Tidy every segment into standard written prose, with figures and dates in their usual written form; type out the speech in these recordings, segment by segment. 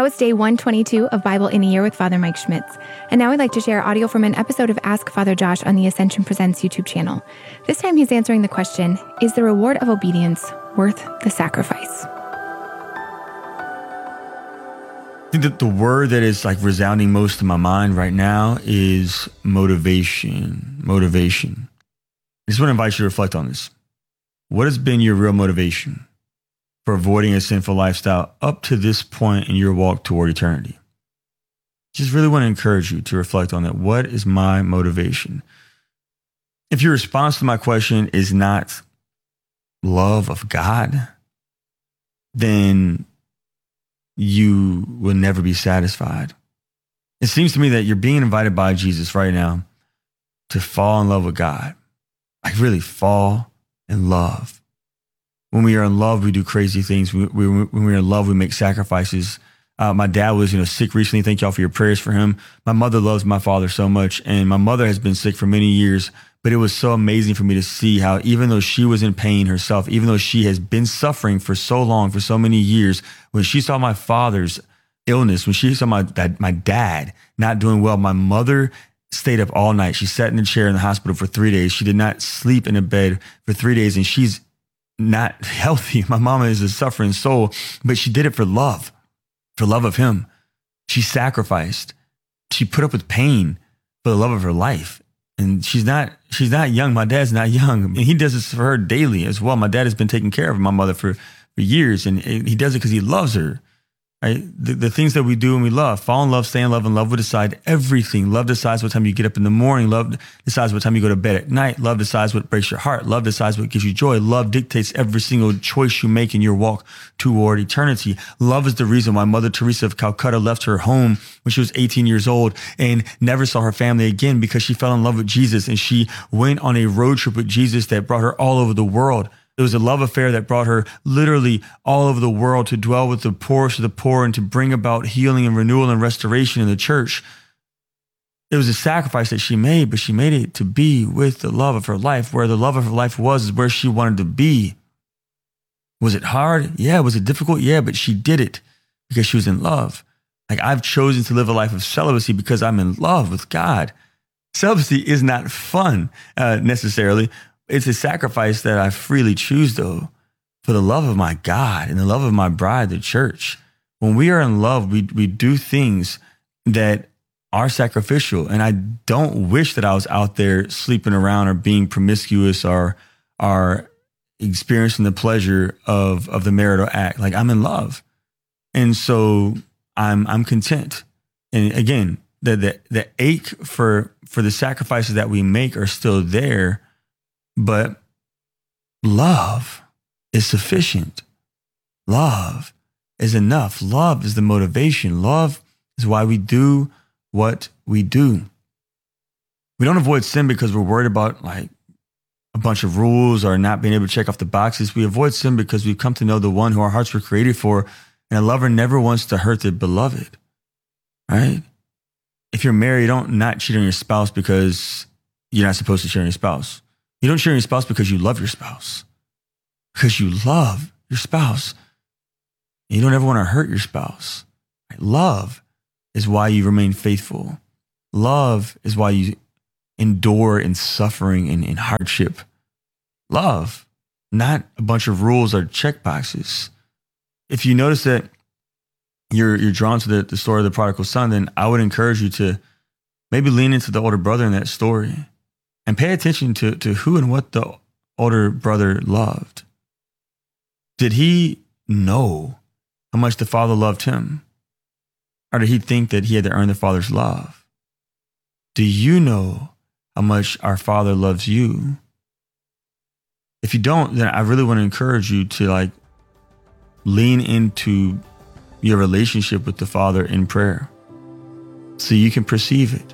was day 122 of Bible in a Year with Father Mike Schmitz. And now I'd like to share audio from an episode of Ask Father Josh on the Ascension Presents YouTube channel. This time he's answering the question, is the reward of obedience worth the sacrifice? I think that the word that is like resounding most in my mind right now is motivation. Motivation. I just want to invite you to reflect on this. What has been your real motivation for avoiding a sinful lifestyle up to this point in your walk toward eternity? Just really want to encourage you to reflect on that. What is my motivation? If your response to my question is not love of God, then you will never be satisfied. It seems to me that you're being invited by Jesus right now to fall in love with God. Like really fall in love. When we are in love, we do crazy things. When we're in love, we make sacrifices. My dad was, sick recently. Thank y'all for your prayers for him. My mother loves my father so much, and my mother has been sick for many years. But it was so amazing for me to see how, even though she was in pain herself, even though she has been suffering for so long, for so many years, when she saw my father's illness, when she saw my dad not doing well, my mother stayed up all night. She sat in a chair in the hospital for 3 days. She did not sleep in a bed for 3 days, and she's not healthy. My mama is a suffering soul, but she did it for love of him. She sacrificed. She put up with pain for the love of her life. And she's not young. My dad's not young. And he does this for her daily as well. My dad has been taking care of my mother for years, and he does it because he loves her. Right? The things that we do and we love, fall in love, stay in love, and love will decide everything. Love decides what time you get up in the morning. Love decides what time you go to bed at night. Love decides what breaks your heart. Love decides what gives you joy. Love dictates every single choice you make in your walk toward eternity. Love is the reason why Mother Teresa of Calcutta left her home when she was 18 years old and never saw her family again, because she fell in love with Jesus, and she went on a road trip with Jesus that brought her all over the world. It was a love affair that brought her literally all over the world to dwell with the poorest of the poor and to bring about healing and renewal and restoration in the church. It was a sacrifice that she made, but she made it to be with the love of her life. Where the love of her life was is where she wanted to be. Was it hard? Yeah. Was it difficult? Yeah, but she did it because she was in love. Like, I've chosen to live a life of celibacy because I'm in love with God. Celibacy is not fun necessarily. It's a sacrifice that I freely choose, though, for the love of my God and the love of my bride, the church. When we are in love, we do things that are sacrificial. And I don't wish that I was out there sleeping around or being promiscuous or experiencing the pleasure of the marital act. Like, I'm in love. And so I'm content. And again, the ache for the sacrifices that we make are still there. But love is sufficient. Love is enough. Love is the motivation. Love is why we do what we do. We don't avoid sin because we're worried about like a bunch of rules or not being able to check off the boxes. We avoid sin because we've come to know the one who our hearts were created for. And a lover never wants to hurt the beloved, right? If you're married, you don't not cheat on your spouse because you're not supposed to cheat on your spouse. You don't cheat on your spouse because you love your spouse. Because you love your spouse. And you don't ever want to hurt your spouse. Right? Love is why you remain faithful. Love is why you endure in suffering and in hardship. Love, not a bunch of rules or check boxes. If you notice that you're drawn to the story of the prodigal son, then I would encourage you to maybe lean into the older brother in that story. And pay attention to who and what the older brother loved. Did he know how much the father loved him? Or did he think that he had to earn the father's love? Do you know how much our Father loves you? If you don't, then I really want to encourage you to lean into your relationship with the Father in prayer so you can perceive it.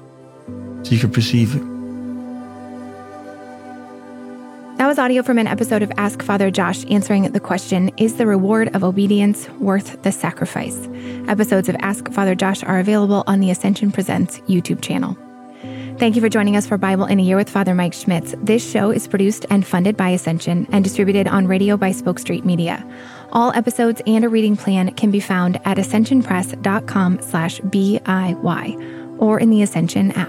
That was audio from an episode of Ask Father Josh answering the question, is the reward of obedience worth the sacrifice? Episodes of Ask Father Josh are available on the Ascension Presents YouTube channel. Thank you for joining us for Bible in a Year with Father Mike Schmitz. This show is produced and funded by Ascension and distributed on radio by Spoke Street Media. All episodes and a reading plan can be found at ascensionpress.com/BIY or in the Ascension app.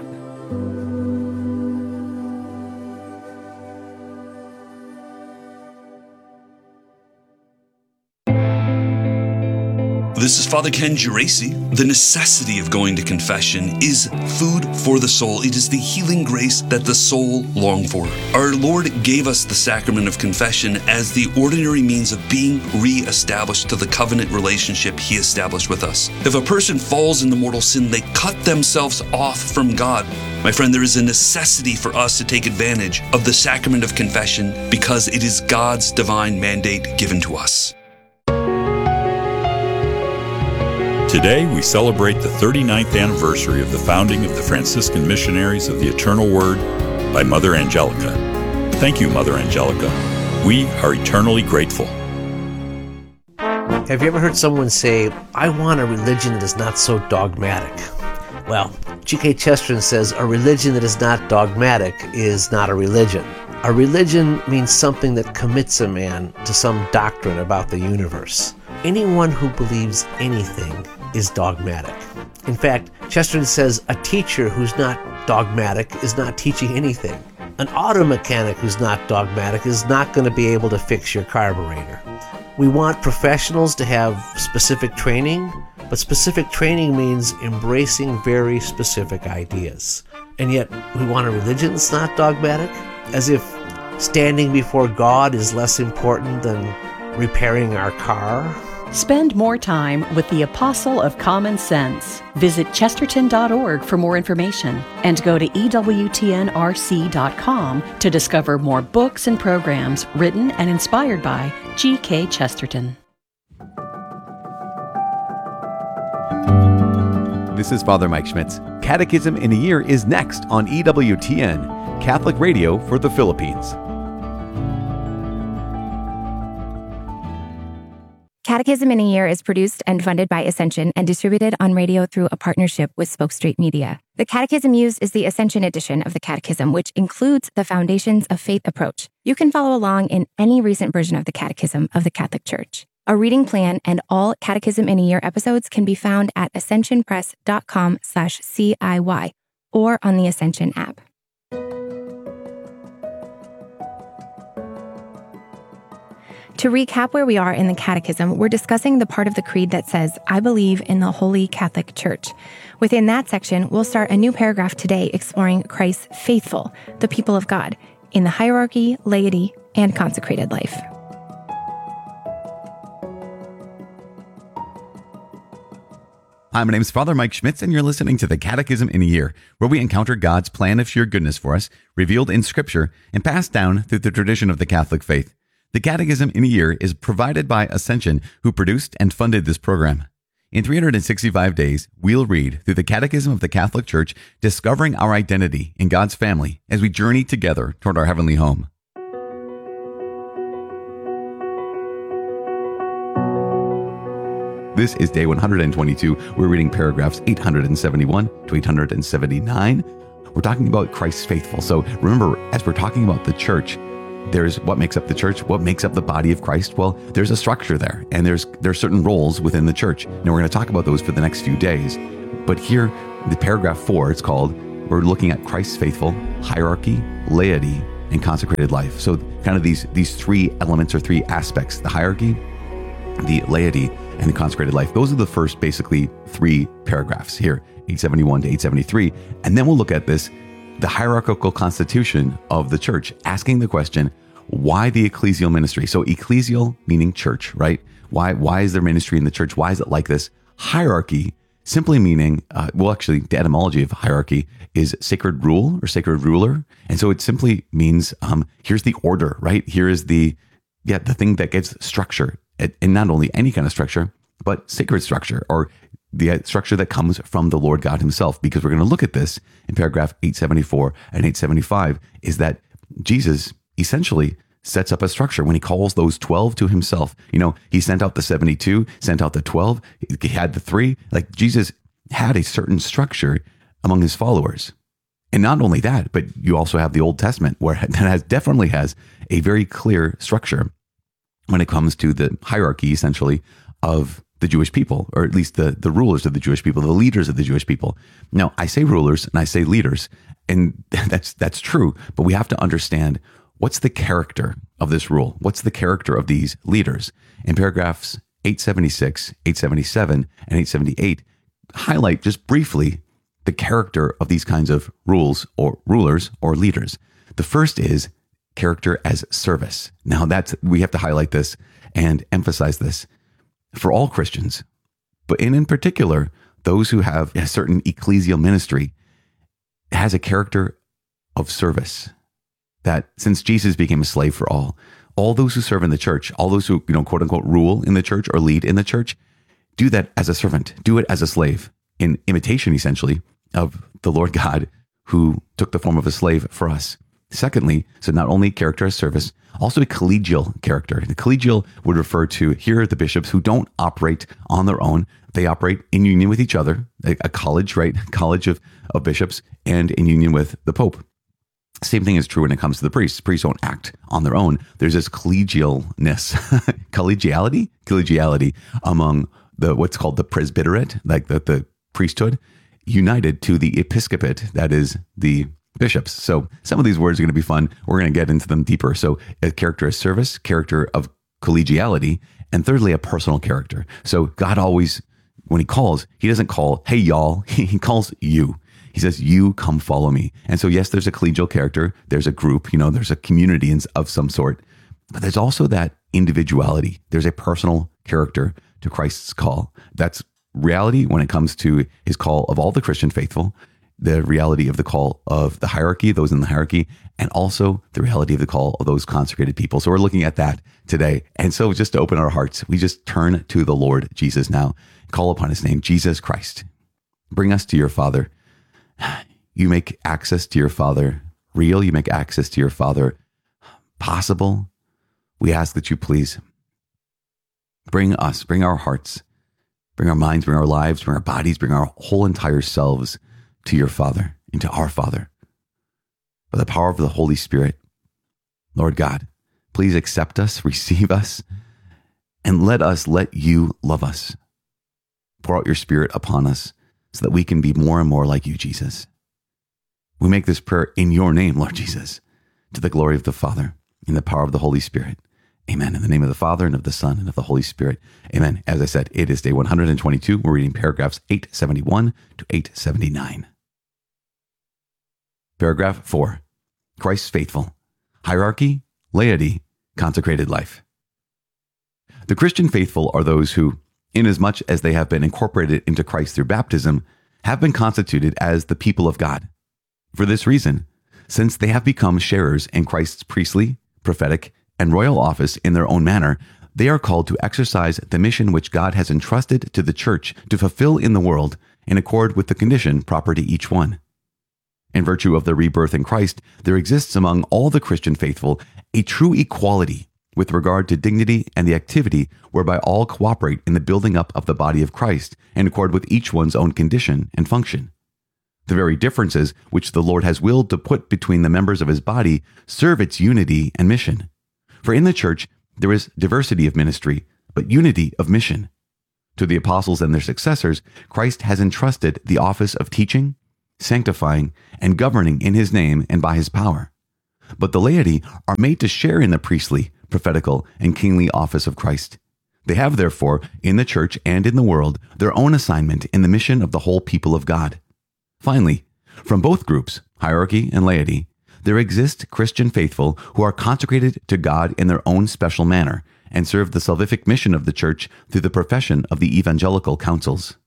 This is Father Ken Geraci. The necessity of going to confession is food for the soul. It is the healing grace that the soul longs for. Our Lord gave us the sacrament of confession as the ordinary means of being re-established to the covenant relationship He established with us. If a person falls into mortal sin, they cut themselves off from God. My friend, there is a necessity for us to take advantage of the sacrament of confession because it is God's divine mandate given to us. Today, we celebrate the 39th anniversary of the founding of the Franciscan Missionaries of the Eternal Word by Mother Angelica. Thank you, Mother Angelica. We are eternally grateful. Have you ever heard someone say, "I want a religion that is not so dogmatic"? Well, G.K. Chesterton says a religion that is not dogmatic is not a religion. A religion means something that commits a man to some doctrine about the universe. Anyone who believes anything is dogmatic. In fact, Chesterton says a teacher who's not dogmatic is not teaching anything. An auto mechanic who's not dogmatic is not going to be able to fix your carburetor. We want professionals to have specific training, but specific training means embracing very specific ideas. And yet, we want a religion that's not dogmatic, as if standing before God is less important than repairing our car. Spend more time with the Apostle of Common Sense. Visit chesterton.org for more information and go to EWTNRC.com to discover more books and programs written and inspired by G.K. Chesterton. This is Father Mike Schmitz. Catechism in a Year is next on EWTN, Catholic Radio for the Philippines. Catechism in a Year is produced and funded by Ascension and distributed on radio through a partnership with Spoke Street Media. The catechism used is the Ascension edition of the Catechism, which includes the Foundations of Faith approach. You can follow along in any recent version of the Catechism of the Catholic Church. A reading plan and all Catechism in a Year episodes can be found at ascensionpress.com/CIY or on the Ascension app. To recap where we are in the Catechism, we're discussing the part of the Creed that says, "I believe in the Holy Catholic Church." Within that section, we'll start a new paragraph today exploring Christ's faithful, the people of God, in the hierarchy, laity, and consecrated life. Hi, my name is Father Mike Schmitz, and you're listening to the Catechism in a Year, where we encounter God's plan of sheer goodness for us, revealed in Scripture, and passed down through the tradition of the Catholic faith. The Catechism in a Year is provided by Ascension, who produced and funded this program. In 365 days, we'll read through the Catechism of the Catholic Church, discovering our identity in God's family as we journey together toward our heavenly home. This is day 122. We're reading paragraphs 871 to 879. We're talking about Christ's faithful. So remember, as we're talking about the church, there's what makes up the church, what makes up the body of Christ. Well, there's a structure there, and there's certain roles within the church. Now, we're going to talk about those for the next few days. But here, the paragraph 4, it's called, we're looking at Christ's faithful, hierarchy, laity, and consecrated life. So kind of these three elements or three aspects, the hierarchy, the laity, and the consecrated life. Those are the first, basically, three paragraphs here, 871 to 873. And then we'll look at this, the hierarchical constitution of the church, asking the question, why the ecclesial ministry? So ecclesial meaning church, right? Why is there ministry in the church? Why is it like this? Hierarchy simply meaning, actually, the etymology of hierarchy is sacred rule or sacred ruler. And so it simply means, here's the order, right? Here is the thing that gives structure, and not only any kind of structure, but sacred structure, or the structure that comes from the Lord God himself. Because we're going to look at this in paragraph 874 and 875, is that Jesus essentially sets up a structure when he calls those 12 to himself. You know, he sent out the 72, sent out the 12, he had the 3. Like, Jesus had a certain structure among his followers. And not only that, but you also have the Old Testament, where that definitely has a very clear structure. when it comes to the hierarchy, essentially, of the Jewish people, or at least the rulers of the Jewish people, the leaders of the Jewish people. Now, I say rulers and I say leaders, and that's true, but we have to understand what's the character of this rule? What's the character of these leaders? In paragraphs 876, 877, and 878, highlight just briefly the character of these kinds of rules or rulers or leaders. The first is character as service. Now we have to highlight this and emphasize this for all Christians, but in particular, those who have a certain ecclesial ministry has a character of service. That since Jesus became a slave for all those who serve in the church, all those who, quote unquote, rule in the church or lead in the church, do that as a servant, do it as a slave, in imitation, essentially, of the Lord God who took the form of a slave for us. Secondly, so not only character as service, also a collegial character. The collegial would refer to, here are the bishops who don't operate on their own. They operate in union with each other, a college, right? College of bishops, and in union with the Pope. Same thing is true when it comes to the priests. Priests don't act on their own. There's this collegialness, collegiality among what's called the presbyterate, like the priesthood, united to the episcopate, that is the bishops. So some of these words are going to be fun. We're going to get into them deeper. So a character of service, character of collegiality, and thirdly, a personal character. So God always, when he calls, he doesn't call, hey, y'all, he calls you. He says, you come follow me. And so, yes, there's a collegial character. There's a group, there's a community of some sort, but there's also that individuality. There's a personal character to Christ's call. That's reality when it comes to his call of all the Christian faithful, the reality of the call of the hierarchy, those in the hierarchy, and also the reality of the call of those consecrated people. So we're looking at that today. And so just to open our hearts, we just turn to the Lord Jesus now, call upon his name, Jesus Christ. Bring us to your Father. You make access to your Father real. You make access to your Father possible. We ask that you please bring us, bring our hearts, bring our minds, bring our lives, bring our bodies, bring our whole entire selves to your Father, into our Father. By the power of the Holy Spirit, Lord God, please accept us, receive us, and let you love us. Pour out your Spirit upon us so that we can be more and more like you, Jesus. We make this prayer in your name, Lord Jesus, to the glory of the Father, in the power of the Holy Spirit. Amen. In the name of the Father, and of the Son, and of the Holy Spirit. Amen. As I said, it is day 122. We're reading paragraphs 871 to 879. Paragraph 4. Christ's faithful. Hierarchy, laity, consecrated life. The Christian faithful are those who, inasmuch as they have been incorporated into Christ through baptism, have been constituted as the people of God. For this reason, since they have become sharers in Christ's priestly, prophetic, and royal office in their own manner, they are called to exercise the mission which God has entrusted to the church to fulfill in the world in accord with the condition proper to each one. In virtue of the rebirth in Christ, there exists among all the Christian faithful a true equality with regard to dignity and the activity whereby all cooperate in the building up of the body of Christ in accord with each one's own condition and function. The very differences which the Lord has willed to put between the members of his body serve its unity and mission. For in the church there is diversity of ministry, but unity of mission. To the apostles and their successors, Christ has entrusted the office of teaching, sanctifying, and governing in his name and by his power. But the laity are made to share in the priestly, prophetical, and kingly office of Christ. They have, therefore, in the church and in the world, their own assignment in the mission of the whole people of God. Finally, from both groups, hierarchy and laity, there exist Christian faithful who are consecrated to God in their own special manner and serve the salvific mission of the church through the profession of the evangelical counsels.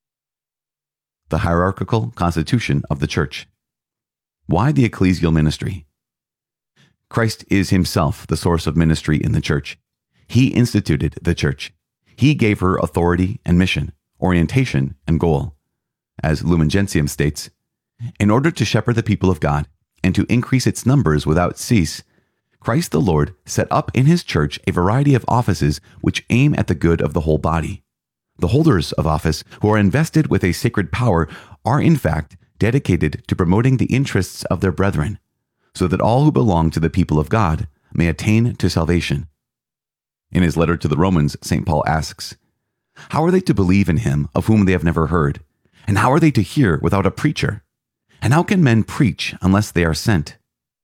The hierarchical constitution of the church. Why the ecclesial ministry? Christ is himself the source of ministry in the church. He instituted the church. He gave her authority and mission, orientation and goal. As Lumen Gentium states, in order to shepherd the people of God and to increase its numbers without cease, Christ the Lord set up in his church a variety of offices which aim at the good of the whole body. The holders of office, who are invested with a sacred power, are in fact dedicated to promoting the interests of their brethren, so that all who belong to the people of God may attain to salvation. In his letter to the Romans, St. Paul asks, "How are they to believe in him of whom they have never heard? And how are they to hear without a preacher? And how can men preach unless they are sent?"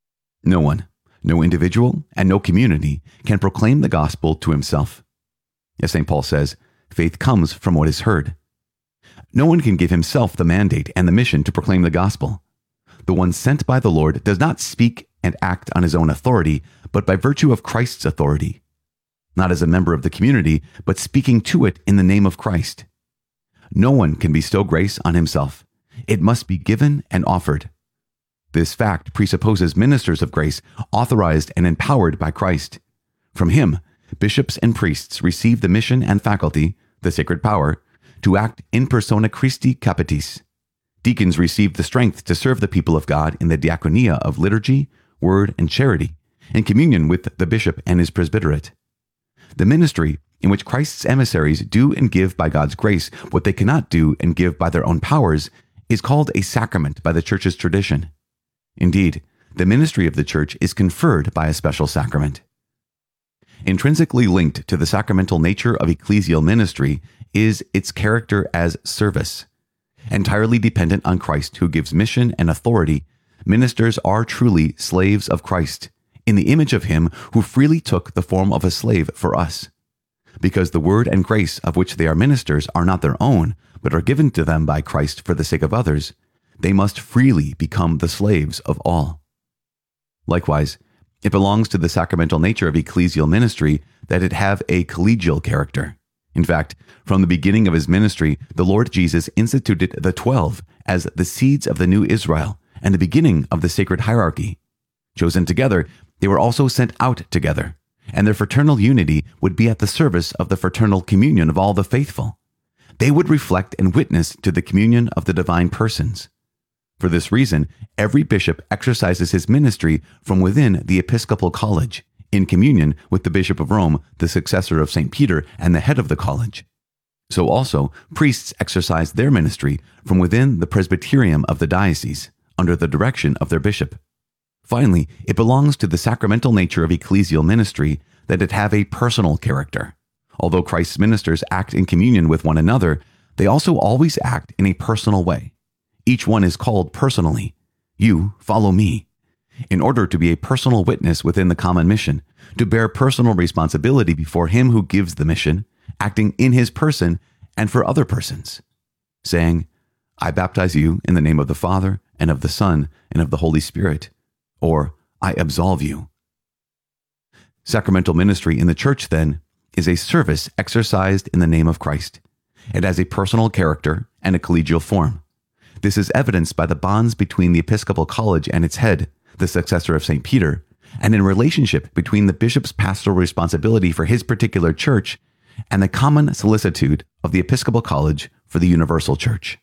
No one, no individual, and no community can proclaim the gospel to himself. As St. Paul says, faith comes from what is heard. No one can give himself the mandate and the mission to proclaim the gospel. The one sent by the Lord does not speak and act on his own authority, but by virtue of Christ's authority. Not as a member of the community, but speaking to it in the name of Christ. No one can bestow grace on himself. It must be given and offered. This fact presupposes ministers of grace authorized and empowered by Christ. From him, bishops and priests receive the mission and faculty, the sacred power, to act in persona Christi Capitis. Deacons receive the strength to serve the people of God in the diaconia of liturgy, word, and charity, in communion with the bishop and his presbyterate. The ministry in which Christ's emissaries do and give by God's grace what they cannot do and give by their own powers is called a sacrament by the Church's tradition. Indeed, the ministry of the Church is conferred by a special sacrament. Intrinsically linked to the sacramental nature of ecclesial ministry is its character as service. Entirely dependent on Christ who gives mission and authority, ministers are truly slaves of Christ, in the image of him who freely took the form of a slave for us. Because the word and grace of which they are ministers are not their own, but are given to them by Christ for the sake of others, they must freely become the slaves of all. Likewise, it belongs to the sacramental nature of ecclesial ministry that it have a collegial character. In fact, from the beginning of his ministry, the Lord Jesus instituted the 12 as the seeds of the new Israel and the beginning of the sacred hierarchy. Chosen together, they were also sent out together, and their fraternal unity would be at the service of the fraternal communion of all the faithful. They would reflect and witness to the communion of the divine persons. For this reason, every bishop exercises his ministry from within the episcopal college, in communion with the Bishop of Rome, the successor of St. Peter and the head of the college. So also, priests exercise their ministry from within the presbyterium of the diocese, under the direction of their bishop. Finally, it belongs to the sacramental nature of ecclesial ministry that it have a personal character. Although Christ's ministers act in communion with one another, they also always act in a personal way. Each one is called personally, "You follow me," in order to be a personal witness within the common mission, to bear personal responsibility before him who gives the mission, acting in his person and for other persons, saying, "I baptize you in the name of the Father and of the Son and of the Holy Spirit," or "I absolve you." Sacramental ministry in the Church, then, is a service exercised in the name of Christ. It has a personal character and a collegial form. This is evidenced by the bonds between the Episcopal College and its head, the successor of St. Peter, and in relationship between the bishop's pastoral responsibility for his particular church and the common solicitude of the Episcopal College for the universal church.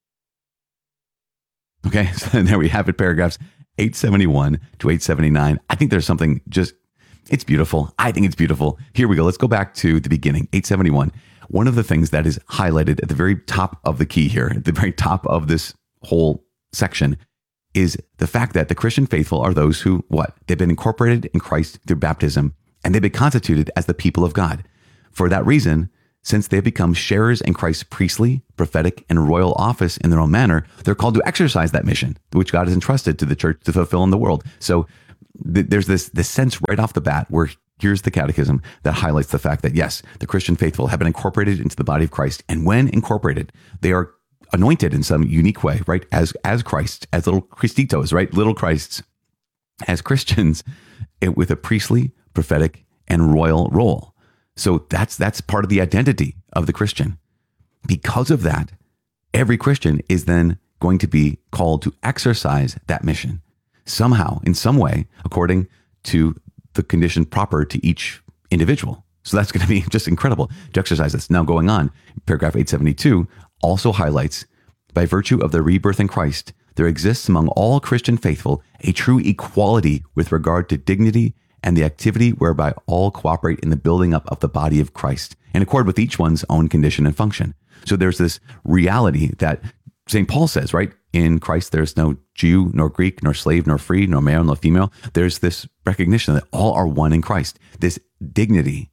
Okay, so there we have it, paragraphs 871 to 879. I think there's something it's beautiful. I think it's beautiful. Here we go. Let's go back to the beginning, 871. One of the things that is highlighted at the very top of the key here, at the very top of this whole section, is the fact that the Christian faithful are those who, what? They've been incorporated in Christ through baptism, and they've been constituted as the people of God. For that reason, since they've become sharers in Christ's priestly, prophetic, and royal office in their own manner, they're called to exercise that mission, which God has entrusted to the church to fulfill in the world. So there's this sense right off the bat where here's the catechism that highlights the fact that, yes, the Christian faithful have been incorporated into the body of Christ. And when incorporated, they are anointed in some unique way, right? As Christ, as little Christitos, right? Little Christs, as Christians, with a priestly, prophetic, and royal role. So that's part of the identity of the Christian. Because of that, every Christian is then going to be called to exercise that mission somehow, in some way, according to the condition proper to each individual. So that's going to be just incredible to exercise this. Now going on, paragraph 872 also highlights, by virtue of the rebirth in Christ, there exists among all Christian faithful a true equality with regard to dignity and the activity whereby all cooperate in the building up of the body of Christ, in accord with each one's own condition and function. So there's this reality that St. Paul says, right? In Christ, there's no Jew, nor Greek, nor slave, nor free, nor male, nor female. There's this recognition that all are one in Christ. This dignity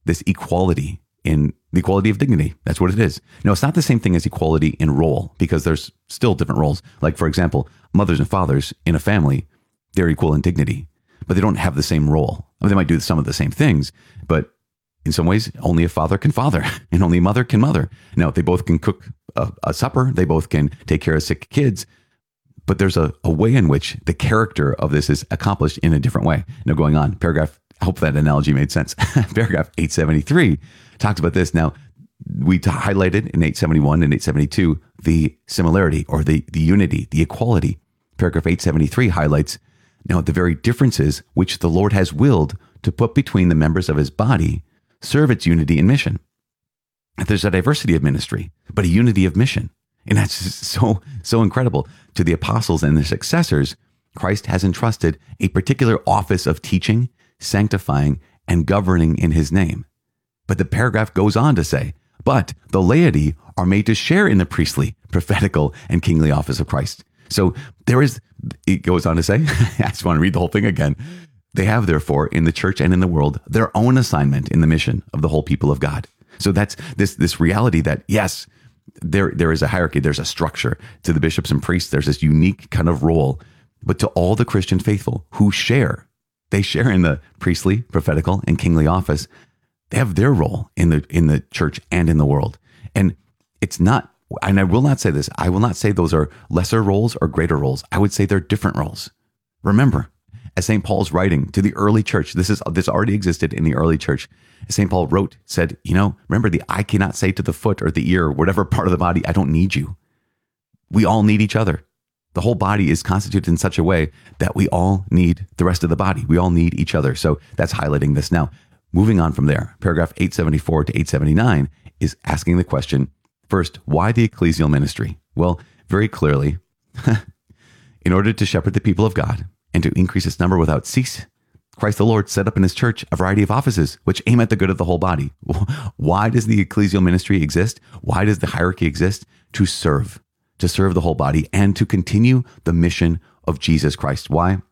this equality in the equality of dignity. That's what it is. No, it's not the same thing as equality in role, because there's still different roles. Like, for example, mothers and fathers in a family, they're equal in dignity, but they don't have the same role. I mean, they might do some of the same things, but in some ways, only a father can father and only a mother can mother. Now, they both can cook a supper. They both can take care of sick kids. But there's a way in which the character of this is accomplished in a different way. Now, going on, I hope that analogy made sense. Paragraph 873 talks about this. Now, we highlighted in 871 and 872 the similarity or the unity, the equality. Paragraph 873 highlights now the very differences which the Lord has willed to put between the members of his body serve its unity and mission. There's a diversity of ministry, but a unity of mission. And that's so incredible. To the apostles and their successors, Christ has entrusted a particular office of teaching, sanctifying, and governing in his name. But the paragraph goes on to say, but the laity are made to share in the priestly, prophetical, and kingly office of Christ. So it goes on to say, I just want to read the whole thing again. They have, therefore, in the church and in the world, their own assignment in the mission of the whole people of God. So that's this reality that, yes, there is a hierarchy, there's a structure. To the bishops and priests, there's this unique kind of role. But to all the Christian faithful who they share in the priestly, prophetical, and kingly office. They have their role in the church and in the world. And it's not, and I will not say this, I will not say those are lesser roles or greater roles. I would say they're different roles. Remember, as St. Paul's writing to the early church, this already existed in the early church. St. Paul said, remember the eye cannot say to the foot or the ear or whatever part of the body, I don't need you. We all need each other. The whole body is constituted in such a way that we all need the rest of the body. We all need each other. So that's highlighting this. Now, moving on from there, paragraph 874 to 879 is asking the question, first, why the ecclesial ministry? Well, very clearly, in order to shepherd the people of God and to increase its number without cease, Christ the Lord set up in his church a variety of offices which aim at the good of the whole body. Why does the ecclesial ministry exist? Why does the hierarchy exist? To serve the whole body and to continue the mission of Jesus Christ. Why?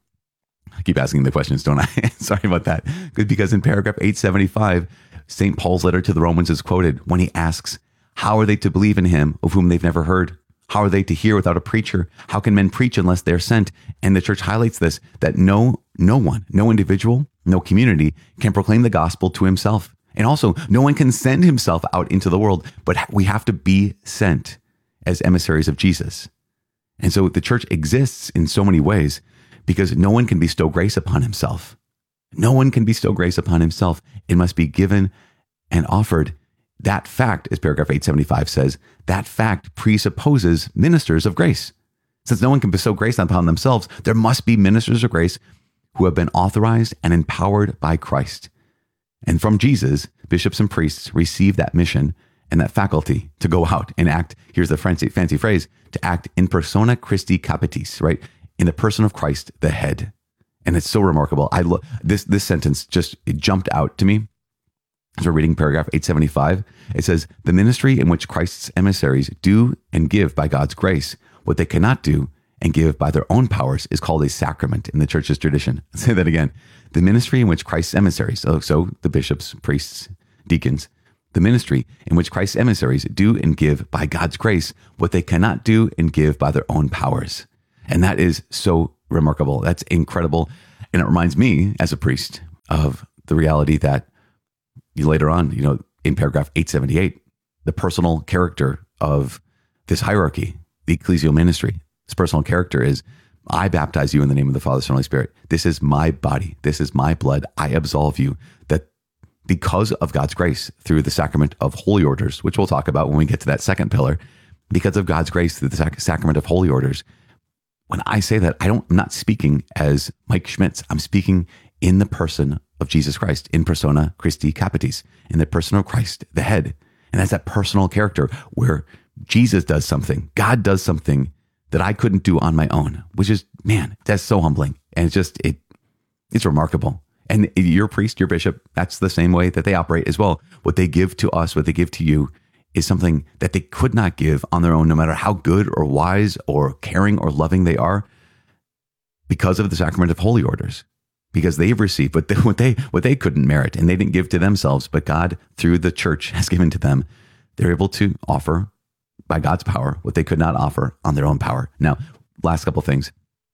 I keep asking the questions, don't I? Sorry about that. Because in paragraph 875, St. Paul's letter to the Romans is quoted when he asks, how are they to believe in him of whom they've never heard? How are they to hear without a preacher? How can men preach unless they're sent? And the church highlights this, that no one, no individual, no community can proclaim the gospel to himself. And also, no one can send himself out into the world, but we have to be sent as emissaries of Jesus. And so the church exists in so many ways because no one can bestow grace upon himself. No one can bestow grace upon himself. It must be given and offered. That fact, as paragraph 875 says, that fact presupposes ministers of grace. Since no one can bestow grace upon themselves, there must be ministers of grace who have been authorized and empowered by Christ. And from Jesus, bishops and priests receive that mission and that faculty to go out and act, here's the fancy phrase, to act in persona Christi capitis, right? In the person of Christ, the head. And it's so remarkable. This sentence it jumped out to me. As we're reading paragraph 875, it says, the ministry in which Christ's emissaries do and give by God's grace what they cannot do and give by their own powers is called a sacrament in the church's tradition. I'll say that again. The ministry in which Christ's emissaries, so the bishops, priests, deacons, the ministry in which Christ's emissaries do and give by God's grace what they cannot do and give by their own powers. And that is so remarkable. That's incredible. And it reminds me as a priest of the reality that later on, in paragraph 878, the personal character of this hierarchy, the ecclesial ministry, this personal character is, I baptize you in the name of the Father, Son, and Holy Spirit. This is my body. This is my blood. I absolve you. That because of God's grace through the sacrament of holy orders, which we'll talk about when we get to that second pillar, because of God's grace through the sacrament of holy orders, when I say that, I'm not speaking as Mike Schmitz. I'm speaking in the person of Jesus Christ, in persona Christi capitis, in the person of Christ, the head. And that's that personal character where Jesus does something, God does something that I couldn't do on my own, which is, man, that's so humbling. And it's remarkable. And your priest, your bishop, that's the same way that they operate as well. What they give to us, what they give to you is something that they could not give on their own, no matter how good or wise or caring or loving they are, because of the sacrament of holy orders. because they've received what they couldn't merit and they didn't give to themselves, but God through the church has given to them. They're able to offer by God's power what they could not offer on their own power. Now, last couple of things.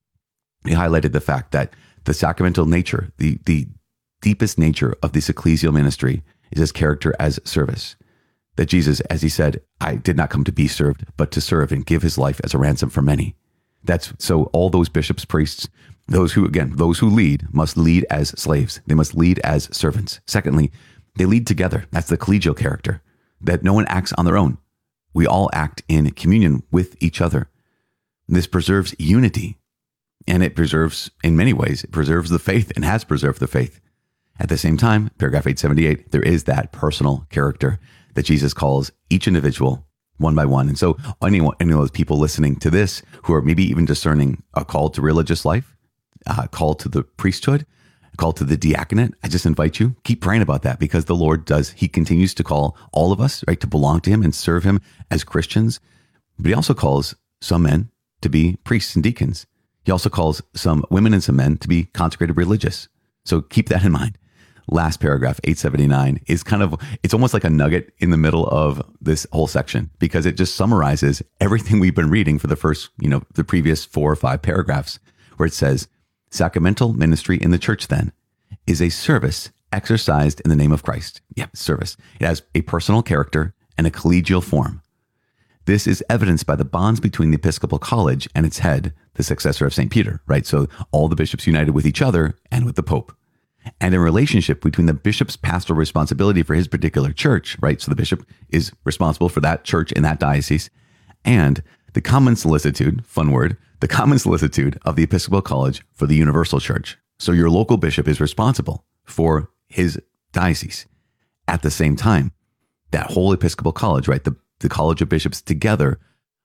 We highlighted the fact that the sacramental nature, the deepest nature of this ecclesial ministry is his character as service. That Jesus, as he said, I did not come to be served, but to serve and give his life as a ransom for many. That's so all those bishops, priests, those who lead must lead as slaves. They must lead as servants. Secondly, they lead together. That's the collegial character, that no one acts on their own. We all act in communion with each other. This preserves unity, and it preserves, in many ways, it preserves the faith and has preserved the faith. At the same time, paragraph 878, there is that personal character that Jesus calls each individual one by one. And so any of those people listening to this who are maybe even discerning a call to religious life, a call to the priesthood, a call to the diaconate, I just invite you, keep praying about that, because the Lord he continues to call all of us, right, to belong to him and serve him as Christians. But he also calls some men to be priests and deacons. He also calls some women and some men to be consecrated religious. So keep that in mind. Last paragraph, 879, is it's almost like a nugget in the middle of this whole section, because it just summarizes everything we've been reading for the first, the previous 4 or 5 paragraphs, where it says, sacramental ministry in the church then is a service exercised in the name of Christ. Yeah, service. It has a personal character and a collegial form. This is evidenced by the bonds between the Episcopal College and its head, the successor of St. Peter, right? So all the bishops united with each other and with the Pope. And in relationship between the bishop's pastoral responsibility for his particular church, right? So the bishop is responsible for that church in that diocese, and the common solicitude, fun word, the common solicitude of the Episcopal College for the universal church. So your local bishop is responsible for his diocese. At the same time, that whole Episcopal College, right? The College of Bishops together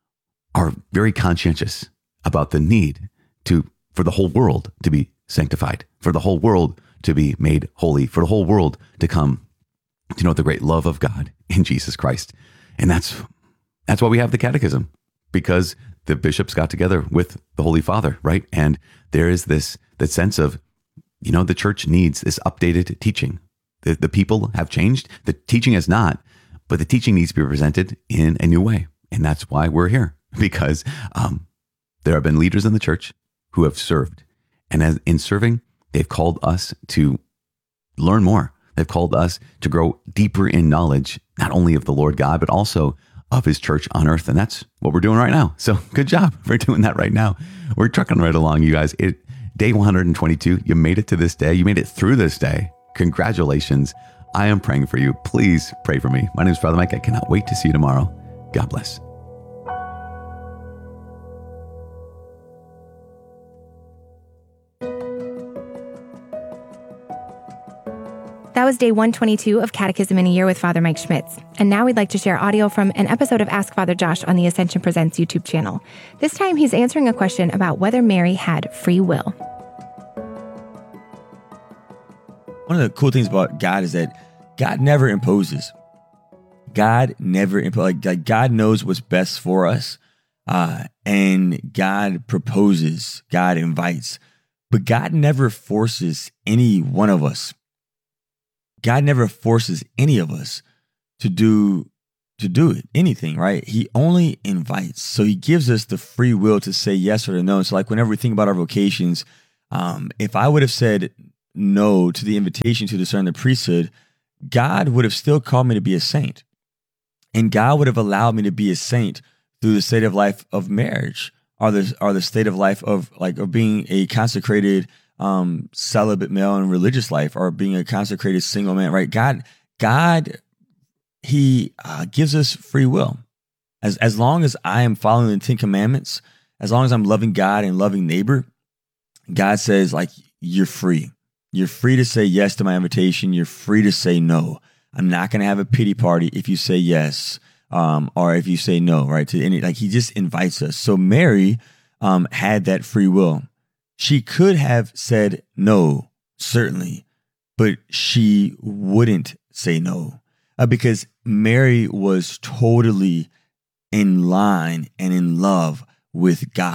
are very conscientious about the need for the whole world to be sanctified, for the whole world to be made holy, for the whole world to come to know the great love of God in Jesus Christ. And that's why we have the catechism, because the bishops got together with the Holy Father, right? And there is that sense of, the church needs this updated teaching. The people have changed. The teaching has not, but the teaching needs to be presented in a new way. And that's why we're here, because there have been leaders in the church who have served. And as in serving, they've called us to learn more. They've called us to grow deeper in knowledge, not only of the Lord God, but also of his church on earth. And that's what we're doing right now. So good job for doing that right now. We're trucking right along, you guys. Day 122, you made it to this day. You made it through this day. Congratulations. I am praying for you. Please pray for me. My name is Father Mike. I cannot wait to see you tomorrow. God bless. That was day 122 of Catechism in a Year with Father Mike Schmitz. And now we'd like to share audio from an episode of Ask Father Josh on the Ascension Presents YouTube channel. This time he's answering a question about whether Mary had free will. One of the cool things about God is that God never imposes. God never imposes. Like God knows what's best for us. And God proposes, God invites. But God never forces any one of us. God never forces any of us to do it, anything, right? He only invites. So he gives us the free will to say yes or no. So like whenever we think about our vocations, if I would have said no to the invitation to discern the priesthood, God would have still called me to be a saint. And God would have allowed me to be a saint through the state of life of marriage, or the state of life of being a consecrated celibate male in religious life, or being a consecrated single man, right? God, he gives us free will. As long as I am following the 10 Commandments, as long as I'm loving God and loving neighbor, God says, like, you're free. You're free to say yes to my invitation. You're free to say no. I'm not going to have a pity party if you say yes, or if you say no, right? To any, like, he just invites us. So Mary had that free will. She could have said no, certainly, but she wouldn't say no because Mary was totally in line and in love with God.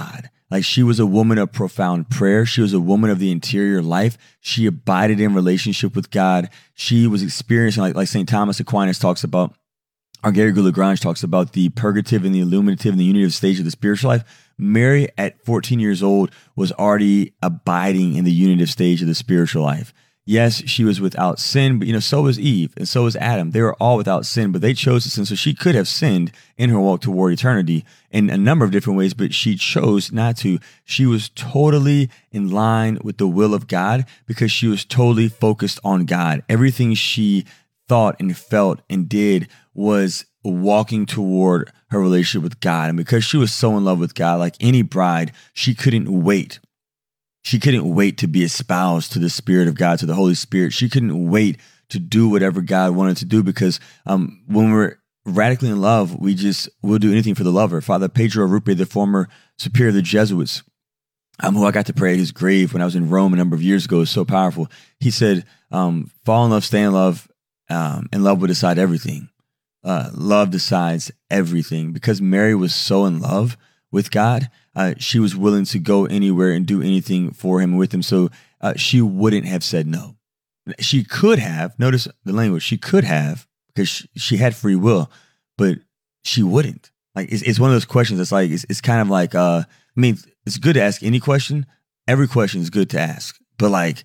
Like, she was a woman of profound prayer. She was a woman of the interior life. She abided in relationship with God. She was experiencing, like St. Thomas Aquinas talks about, or Garrigou-Lagrange talks about, the purgative and the illuminative and the unitive stage of the spiritual life. Mary, at 14 years old, was already abiding in the unitive stage of the spiritual life. Yes, she was without sin, but so was Eve and so was Adam. They were all without sin, but they chose to sin. So she could have sinned in her walk toward eternity in a number of different ways, but she chose not to. She was totally in line with the will of God because she was totally focused on God. Everything she thought and felt and did was walking toward her relationship with God. And because she was so in love with God, like any bride, she couldn't wait. She couldn't wait to be espoused to the Spirit of God, to the Holy Spirit. She couldn't wait to do whatever God wanted to do because when we're radically in love, we'll do anything for the lover. Father Pedro Arrupe, the former superior of the Jesuits, who I got to pray at his grave when I was in Rome a number of years ago, is so powerful. He said, fall in love, stay in love, and love will decide everything. Love decides everything. Because Mary was so in love with God, she was willing to go anywhere and do anything for him and with him. So she wouldn't have said no. She could have, notice the language, she could have, because she had free will, but she wouldn't. Like, it's one of those questions that's like, it's kind of like, it's good to ask any question. Every question is good to ask, but like,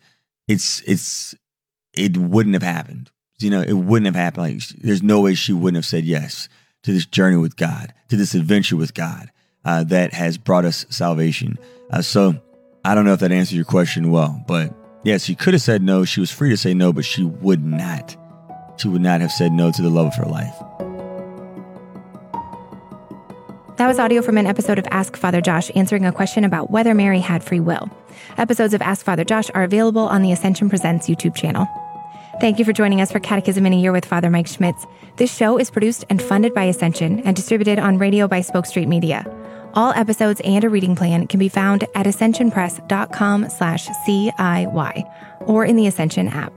it wouldn't have happened. It wouldn't have happened. Like, there's no way she wouldn't have said yes to this journey with God, to this adventure with God. That has brought us salvation. So I don't know if that answers your question well, but yes, she could have said no. She was free to say no, but she would not. She would not have said no to the love of her life. That was audio from an episode of Ask Father Josh answering a question about whether Mary had free will. Episodes of Ask Father Josh are available on the Ascension Presents YouTube channel. Thank you for joining us for Catechism in a Year with Father Mike Schmitz. This show is produced and funded by Ascension and distributed on radio by Spoke Street Media. All episodes and a reading plan can be found at ascensionpress.com/CIY or in the Ascension app.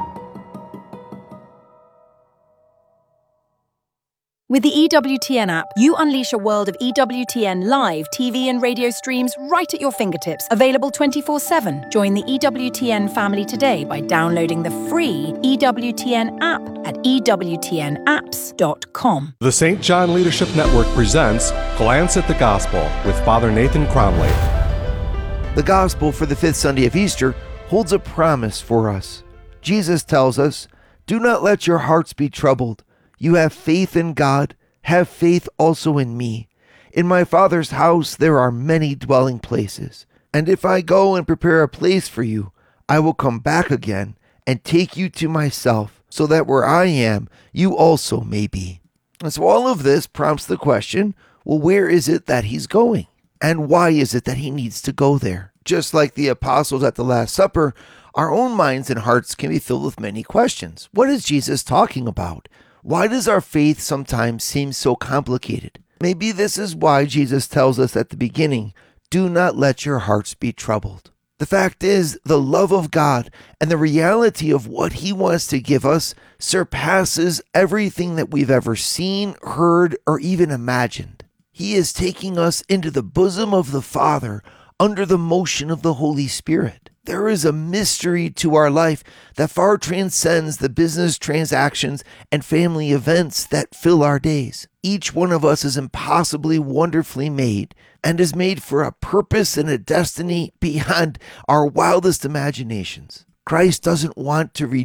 With the EWTN app, you unleash a world of EWTN live TV and radio streams right at your fingertips, available 24/7. Join the EWTN family today by downloading the free EWTN app at EWTNapps.com. The St. John Leadership Network presents Glance at the Gospel with Father Nathan Cromley. The Gospel for the fifth Sunday of Easter holds a promise for us. Jesus tells us, "Do not let your hearts be troubled. You have faith in God, have faith also in me. In my Father's house there are many dwelling places. And if I go and prepare a place for you, I will come back again and take you to myself, so that where I am, you also may be." And so all of this prompts the question, well, where is it that he's going? And why is it that he needs to go there? Just like the apostles at the Last Supper, our own minds and hearts can be filled with many questions. What is Jesus talking about? Why does our faith sometimes seem so complicated? Maybe this is why Jesus tells us at the beginning, do not let your hearts be troubled. The fact is, the love of God and the reality of what he wants to give us surpasses everything that we've ever seen, heard, or even imagined. He is taking us into the bosom of the Father under the motion of the Holy Spirit. There is a mystery to our life that far transcends the business transactions and family events that fill our days. Each one of us is impossibly wonderfully made and is made for a purpose and a destiny beyond our wildest imaginations. Christ doesn't want to